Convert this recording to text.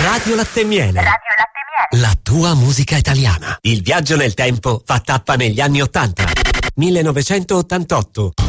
Radio Latte e Miele. Radio Latte e Miele. La tua musica italiana. Il viaggio nel tempo fa tappa negli anni 80. 1988.